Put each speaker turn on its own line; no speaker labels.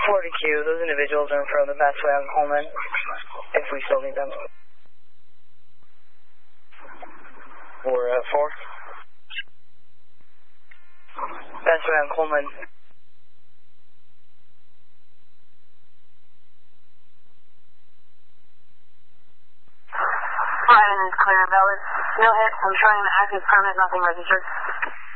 40Q, those individuals are in front of the Best Way on Coleman, if we still need them.
4-4.
Best Way on Coleman.
Ryan is clear, valid. No hits, I'm showing the active permit, nothing registered.